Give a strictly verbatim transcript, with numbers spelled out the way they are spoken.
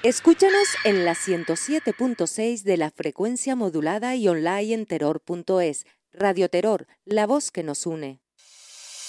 Escúchanos en la ciento siete punto seis de la frecuencia modulada y online en terror punto es. Radio Terror, la voz que nos une.